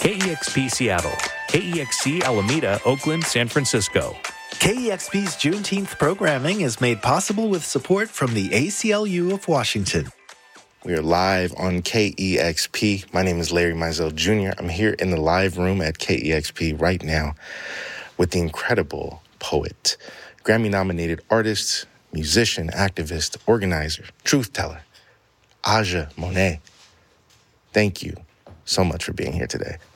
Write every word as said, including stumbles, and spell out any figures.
K E X P Seattle, K E X C Alameda, Oakland, San Francisco. K E X P's Juneteenth programming is made possible with support from the A C L U of Washington. We are live on K E X P. My name is Larry Mizell Junior I'm here in the live room at K E X P right now with the incredible poet, Grammy-nominated artist, musician, activist, organizer, truth teller, Aja Monet. Thank you so much for being here today.